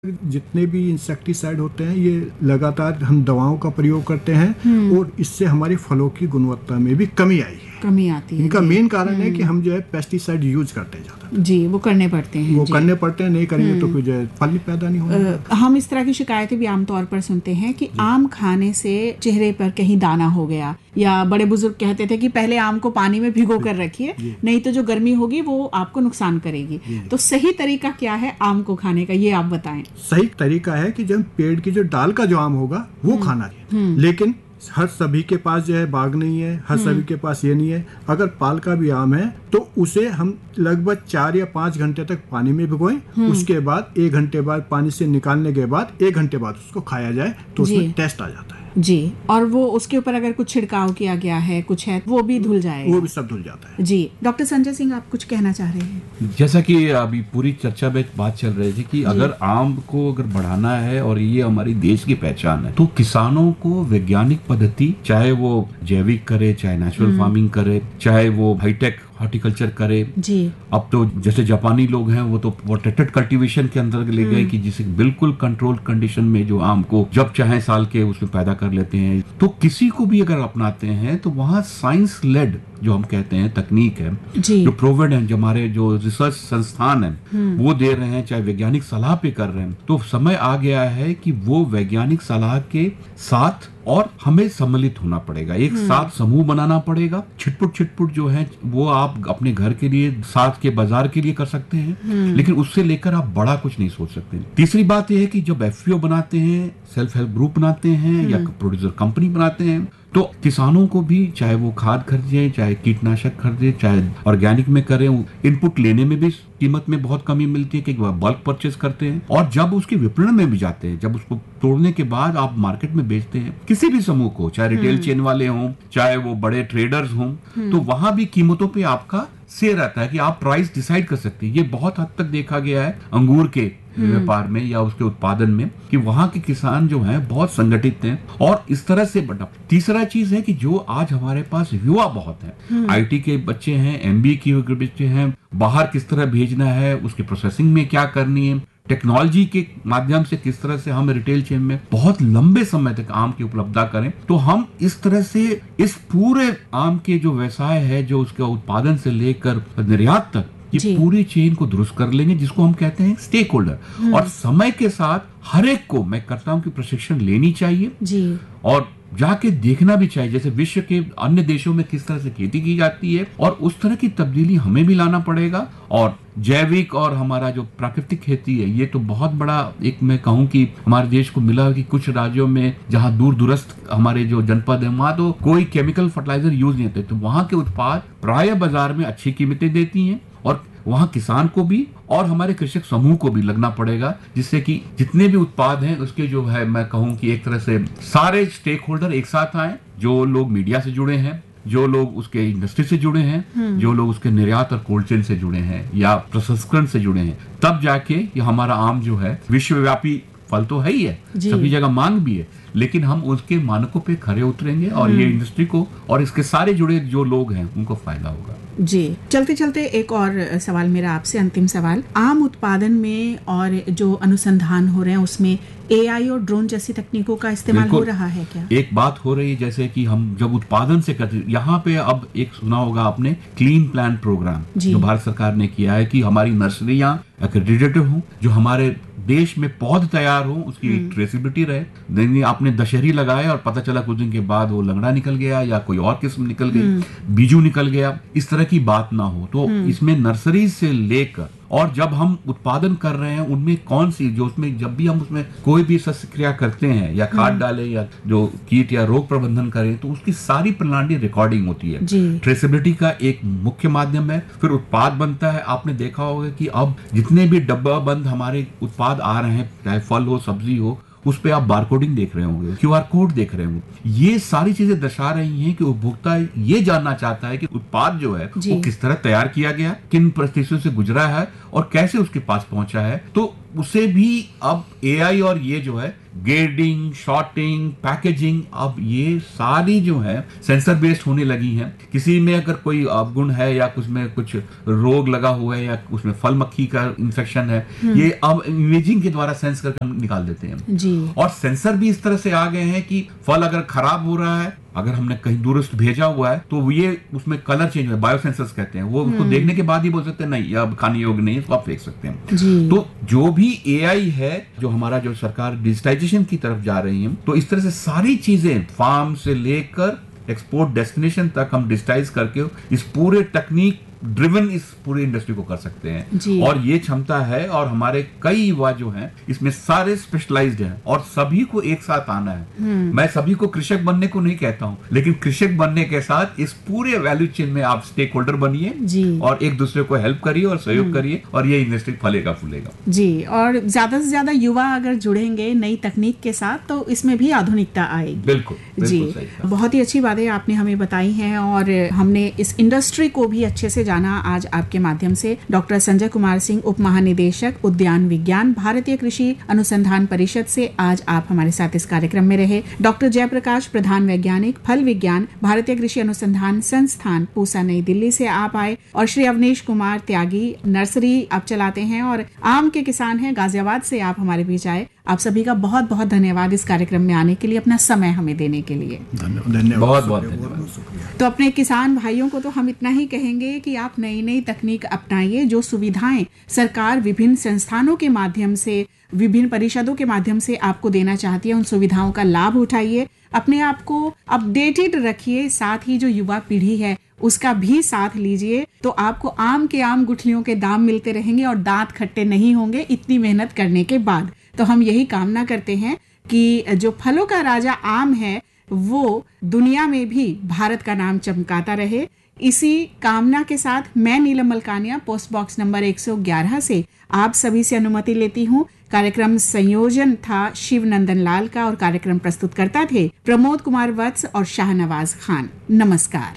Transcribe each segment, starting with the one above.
जितने भी इंसेक्टिसाइड होते हैं ये लगातार हम दवाओं का प्रयोग करते हैं और इससे हमारी फलों की गुणवत्ता में भी कमी आई है। कमी आती है। इनका मेन कारण है कि हम जो है पेस्टिसाइड यूज करते हैं ज्यादा। जी, वो करने पड़ते हैं। वो करने पड़ते हैं, नहीं करेंगे तो फिर जो है फल पैदा नहीं होगा। हम इस तरह की शिकायतें भी आमतौर पर सुनते हैं कि आम खाने से चेहरे पर कहीं दाना हो गया, या बड़े बुजुर्ग कहते थे कि पहले आम को पानी में भिगो कर रखिए, नहीं तो जो गर्मी होगी वो आपको नुकसान करेगी। तो सही तरीका क्या है आम को खाने का, ये आप बताएं। सही तरीका है कि जब पेड़ की जो डाल का जो आम होगा वो खाना है, लेकिन हर सभी के पास जो है बाग नहीं है, हर सभी के पास ये नहीं है। अगर पाल का भी आम है तो उसे हम लगभग 4 या 5 घंटे तक पानी में भिगोएं, उसके बाद 1 घंटे बाद पानी से निकालने के बाद 1 घंटे बाद उसको खाया जाए तो उसमें टेस्ट आ जाता है। जी, और वो उसके ऊपर अगर कुछ छिड़काव किया गया है, कुछ है, वो भी धुल जाएगा। वो भी सब धुल जाता है। जी, डॉक्टर संजय सिंह, आप कुछ कहना चाह रहे हैं? जैसा कि अभी पूरी चर्चा में बात चल रही थी कि अगर आम को अगर बढ़ाना है और ये हमारी देश की पहचान है, तो किसानों को वैज्ञानिक पद्धति, चाहे वो जैविक करे, चाहे नेचुरल फार्मिंग करे, चाहे वो हाईटेक हॉर्टिकल्चर करे। जी, अब तो जैसे जापानी लोग हैं वो तो प्रोटेक्टेड कल्टीवेशन के अंदर ले गए कि जिसे बिल्कुल कंट्रोल कंडीशन में जो आम को जब चाहे साल के उसमें पैदा कर लेते हैं। तो किसी को भी अगर अपनाते हैं तो वहाँ साइंस लेड जो हम कहते हैं तकनीक है, जो प्रोवाइड है, जो हमारे जो रिसर्च संस्थान है वो दे रहे हैं, चाहे वैज्ञानिक सलाह पे कर रहे हैं, तो समय आ गया है कि वो वैज्ञानिक सलाह के साथ और हमें सम्मिलित होना पड़ेगा, एक साथ समूह बनाना पड़ेगा। छिटपुट जो है वो आप अपने घर के लिए, साथ के बाजार के लिए कर सकते हैं, लेकिन उससे लेकर आप बड़ा कुछ नहीं सोच सकते। तीसरी बात यह है कि जब एफपीओ बनाते हैं, सेल्फ हेल्प ग्रुप बनाते हैं या प्रोड्यूसर कंपनी बनाते हैं, तो किसानों को भी चाहे वो खाद खरीदे, चाहे कीटनाशक खरीदे, चाहे ऑर्गेनिक में करें, इनपुट लेने में भी कीमत में बहुत कमी मिलती है कि बल्क परचेज करते हैं। और जब उसके विपणन में भी जाते हैं, जब उसको तोड़ने के बाद आप मार्केट में बेचते हैं किसी भी समूह को, चाहे रिटेल चेन वाले हों, चाहे वो बड़े ट्रेडर्स हों, तो वहां भी कीमतों पे आपका से रहता है कि आप प्राइस डिसाइड कर सकते हैं। ये बहुत हद तक देखा गया है अंगूर के व्यापार में या उसके उत्पादन में कि वहां के किसान जो हैं बहुत संगठित हैं और इस तरह से बढ़ा। तीसरा चीज है कि जो आज हमारे पास युवा बहुत हैं, आईटी के बच्चे हैं, एमबीए के बच्चे हैं, बाहर किस तरह भेजना है, उसकी प्रोसेसिंग में क्या करनी है, टेक्नोलॉजी के माध्यम से किस तरह से हम रिटेल चेन में बहुत लंबे समय तक आम की उपलब्धता करें। तो हम इस तरह से इस पूरे आम के जो व्यवसाय है, जो उसके उत्पादन से लेकर निर्यात तक, ये पूरी चेन को दुरुस्त कर लेंगे, जिसको हम कहते हैं स्टेक होल्डर। और समय के साथ हर एक को मैं करता हूं कि प्रशिक्षण लेनी चाहिए जी, और जाके देखना भी चाहिए जैसे विश्व के अन्य देशों में किस तरह से खेती की जाती है, और उस तरह की तब्दीली हमें भी लाना पड़ेगा। और जैविक और हमारा जो प्राकृतिक खेती है, ये तो बहुत बड़ा एक मैं कहूँ कि हमारे देश को मिला कि कुछ राज्यों में जहाँ दूर दूरस्थ हमारे जो जनपद है, वहाँ तो कोई केमिकल फर्टिलाइजर यूज नहीं होते, तो वहाँ के उत्पाद प्राय बाजार में अच्छी कीमतें देती हैं, और वहाँ किसान को भी और हमारे कृषक समूह को भी लगना पड़ेगा, जिससे कि जितने भी उत्पाद हैं उसके जो है मैं कहूँ कि एक तरह से सारे स्टेक होल्डर एक साथ आए, जो लोग मीडिया से जुड़े हैं, जो लोग उसके इंडस्ट्री से जुड़े हैं, जो लोग उसके निर्यात और कोल्ड चेन से जुड़े हैं या प्रसंस्करण से जुड़े हैं, तब जाके ये हमारा आम जो है विश्वव्यापी फल तो है ही है, सभी जगह मांग भी है, लेकिन हम उसके मानकों पे खरे उतरेंगे और ये इंडस्ट्री को और इसके सारे जुड़े जो लोग हैं उनको फायदा होगा। जी, चलते चलते एक और सवाल मेरा आपसे, अंतिम सवाल, आम उत्पादन में और जो अनुसंधान हो रहे हैं उसमें एआई और ड्रोन जैसी तकनीकों का इस्तेमाल हो रहा है क्या? एक बात हो रही है जैसे कि हम जब उत्पादन से करते, यहाँ पे अब एक सुना होगा आपने क्लीन प्लांट प्रोग्राम जो भारत सरकार ने किया है कि हमारी नर्सरियां एक्रेडिटेड हों, जो हमारे देश में पौध तैयार हो, उसकी ट्रेसिबिलिटी रहे। नहीं आपने दशहरी लगाया और पता चला कुछ दिन के बाद वो लंगड़ा निकल गया या कोई और किस्म निकल गई, बीजू निकल गया, इस तरह की बात ना हो। तो इसमें नर्सरी से लेकर और जब हम उत्पादन कर रहे हैं उनमें कौन सी, जो उसमें जब भी हम उसमें कोई भी शस्त्रक्रिया करते हैं या खाद डालें या जो कीट या रोग प्रबंधन करें, तो उसकी सारी प्रणाली रिकॉर्डिंग होती है। ट्रेसेबिलिटी का एक मुख्य माध्यम है। फिर उत्पाद बनता है, आपने देखा होगा कि अब जितने भी डब्बा बंद हमारे उत्पाद आ रहे हैं, चाहे फल हो, सब्जी हो, उस पे आप बारकोडिंग देख रहे होंगे, क्यूआर कोड देख रहे होंगे। ये सारी चीजें दर्शा रही हैं कि उपभोक्ता ये जानना चाहता है कि उत्पाद जो है वो किस तरह तैयार किया गया, किन परिस्थितियों से गुजरा है और कैसे उसके पास पहुंचा है। तो उसे भी अब एआई और ये जो है ग्रेडिंग, शॉर्टिंग, पैकेजिंग, अब ये सारी जो है सेंसर बेस्ड होने लगी है। किसी में अगर कोई अवगुण है या उसमें कुछ रोग लगा हुआ है या उसमें फल मक्खी का इन्फेक्शन है, ये अब इमेजिंग के द्वारा सेंस करके हम निकाल देते हैं जी। और सेंसर भी इस तरह से आ गए हैं कि फल अगर खराब हो रहा है, अगर हमने कहीं दूरस्थ भेजा हुआ है तो ये उसमें कलर चेंज हुआ है, बायोसेंसर्स कहते हैं, वो उसको देखने के बाद ही बोल सकते हैं नहीं अब खाने योग्य नहीं है, इसको आप फेंक सकते हैं जी। तो जो भी एआई है, जो हमारा जो सरकार डिजिटाइजेशन की तरफ जा रही है, तो इस तरह से सारी चीजें फार्म से लेकर एक्सपोर्ट डेस्टिनेशन तक हम डिजिटाइज करके इस पूरे टेक्निक ड्रिवन इस पूरी इंडस्ट्री को कर सकते हैं। और ये क्षमता है और हमारे कई युवा जो हैं इसमें सारे स्पेशलाइज्ड हैं और सभी को एक साथ आना है। मैं सभी को कृषक बनने को नहीं कहता हूं, लेकिन कृषक बनने के साथ इस पूरे वैल्यू चेन में आप स्टेक होल्डर बनिए और एक दूसरे को हेल्प करिए और सहयोग करिए और ये इंडस्ट्री फलेगा फूलेगा जी। और ज्यादा से ज्यादा युवा अगर जुड़ेंगे नई तकनीक के साथ तो इसमें भी आधुनिकता आएगी। बिल्कुल जी, बहुत ही अच्छी बातें आपने हमें बताई हैं और हमने इस इंडस्ट्री को भी अच्छे से जाना आज आपके माध्यम से। डॉक्टर संजय कुमार सिंह, उप महानिदेशक उद्यान विज्ञान, भारतीय कृषि अनुसंधान परिषद से आज आप हमारे साथ इस कार्यक्रम में रहे। डॉक्टर जयप्रकाश, प्रधान वैज्ञानिक, फल विज्ञान, भारतीय कृषि अनुसंधान संस्थान, पूसा, नई दिल्ली से आप आए। और श्री अवनीश कुमार त्यागी, नर्सरी आप चलाते हैं और आम के किसान हैं, गाजियाबाद से आप हमारे बीच आए। आप सभी का बहुत बहुत धन्यवाद इस कार्यक्रम में आने के लिए, अपना समय हमें देने के लिए। धन्यवाद, बहुत बहुत धन्यवाद। तो अपने किसान भाइयों को तो हम इतना ही कहेंगे कि आप नई नई तकनीक अपनाइए। जो सुविधाएं सरकार विभिन्न संस्थानों के माध्यम से, विभिन्न परिषदों के माध्यम से आपको देना चाहती है, उन सुविधाओं का लाभ उठाइए, अपने आप को अपडेटेड रखिए। साथ ही जो युवा पीढ़ी है उसका भी साथ लीजिए, तो आपको आम के आम गुठलियों के दाम मिलते रहेंगे और दांत खट्टे नहीं होंगे इतनी मेहनत करने के बाद। तो हम यही कामना करते हैं कि जो फलों का राजा आम है वो दुनिया में भी भारत का नाम चमकाता रहे। इसी कामना के साथ मैं नीलम मलकानिया, पोस्ट बॉक्स नंबर 111 से आप सभी से अनुमति लेती हूँ। कार्यक्रम संयोजन था शिव नंदन लाल का और कार्यक्रम प्रस्तुतकर्ता थे प्रमोद कुमार वत्स और शाहनवाज खान। नमस्कार।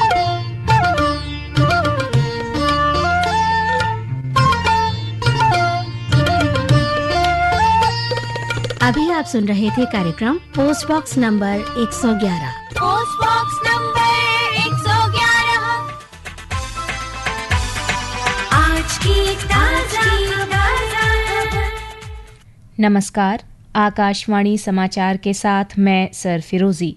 अभी आप सुन रहे थे कार्यक्रम post box number 111। Post box number 111 आज की ताजा खबर। नमस्कार, आकाशवाणी समाचार के साथ मैं सर फिरोजी।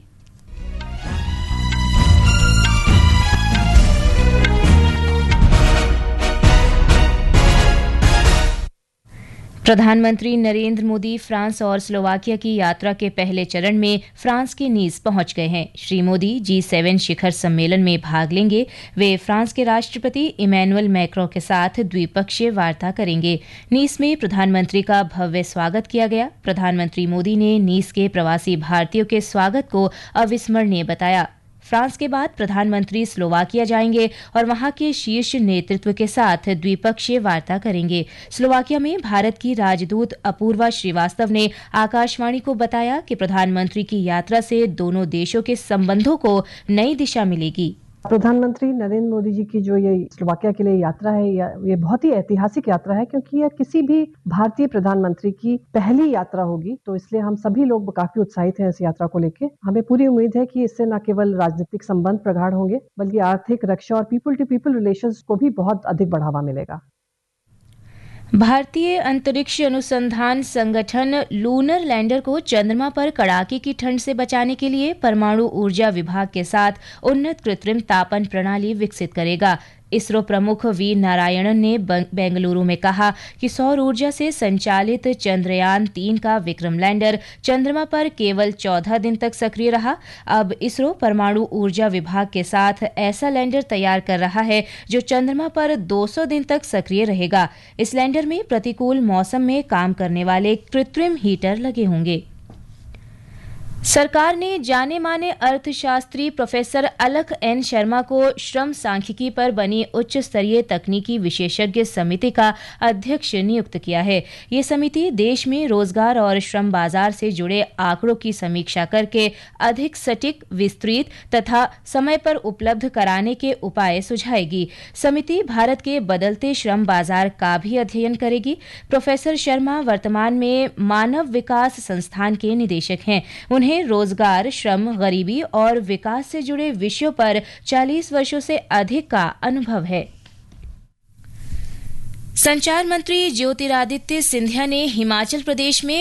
प्रधानमंत्री नरेंद्र मोदी फ्रांस और स्लोवाकिया की यात्रा के पहले चरण में फ्रांस के नीस पहुंच गए हैं। श्री मोदी G7 शिखर सम्मेलन में भाग लेंगे। वे फ्रांस के राष्ट्रपति इमैनुअल मैक्रों के साथ द्विपक्षीय वार्ता करेंगे। नीस में प्रधानमंत्री का भव्य स्वागत किया गया। प्रधानमंत्री मोदी ने नीस के प्रवासी भारतीयों के स्वागत को अविस्मरणीय बताया। फ्रांस के बाद प्रधानमंत्री स्लोवाकिया जाएंगे और वहां के शीर्ष नेतृत्व के साथ द्विपक्षीय वार्ता करेंगे। स्लोवाकिया में भारत की राजदूत अपूर्वा श्रीवास्तव ने आकाशवाणी को बताया कि प्रधानमंत्री की यात्रा से दोनों देशों के संबंधों को नई दिशा मिलेगी। प्रधानमंत्री नरेंद्र मोदी जी की जो ये स्लोवाकिया के लिए यात्रा है, ये बहुत ही ऐतिहासिक यात्रा है क्योंकि यह किसी भी भारतीय प्रधानमंत्री की पहली यात्रा होगी। तो इसलिए हम सभी लोग काफी उत्साहित हैं इस यात्रा को लेकर। हमें पूरी उम्मीद है कि इससे न केवल राजनीतिक संबंध प्रगाढ़ होंगे बल्कि आर्थिक, रक्षा और पीपल टू पीपल रिलेशंस को भी बहुत अधिक बढ़ावा मिलेगा। भारतीय अंतरिक्ष अनुसंधान संगठन लूनर लैंडर को चंद्रमा पर कड़ाके की ठंड से बचाने के लिए परमाणु ऊर्जा विभाग के साथ उन्नत कृत्रिम तापन प्रणाली विकसित करेगा। इसरो प्रमुख वी नारायणन ने बेंगलुरु में कहा कि सौर ऊर्जा से संचालित चंद्रयान 3 का विक्रम लैंडर चंद्रमा पर केवल 14 दिन तक सक्रिय रहा। अब इसरो परमाणु ऊर्जा विभाग के साथ ऐसा लैंडर तैयार कर रहा है जो चंद्रमा पर 200 दिन तक सक्रिय रहेगा। इस लैंडर में प्रतिकूल मौसम में काम करने वाले कृत्रिम हीटर लगे होंगे। सरकार ने जाने माने अर्थशास्त्री प्रोफेसर अलख एन शर्मा को श्रम सांख्यिकी पर बनी उच्च स्तरीय तकनीकी विशेषज्ञ समिति का अध्यक्ष नियुक्त किया है। ये समिति देश में रोजगार और श्रम बाजार से जुड़े आंकड़ों की समीक्षा करके अधिक सटीक, विस्तृत तथा समय पर उपलब्ध कराने के उपाय सुझाएगी। समिति भारत के बदलते श्रम बाजार का भी अध्ययन करेगी। प्रोफेसर शर्मा वर्तमान में मानव विकास संस्थान के निदेशक हैं। उन्हें रोजगार, श्रम, गरीबी और विकास से जुड़े विषयों पर 40 वर्षों से अधिक का अनुभव है। संचार मंत्री ज्योतिरादित्य सिंधिया ने हिमाचल प्रदेश में